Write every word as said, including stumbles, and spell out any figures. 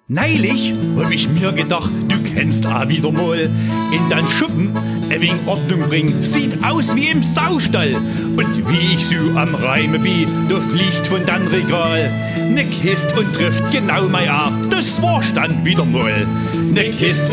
Neulich hab ich mir gedacht, du kennst auch wieder mal in dein Schuppen ein wenig Ordnung bringen. Sieht aus wie im Saustall. Und wie ich so am Reime bin, da fliegt von dein Regal ne Kist und trifft genau mein Art. Das war's dann wieder mal. Ne Kist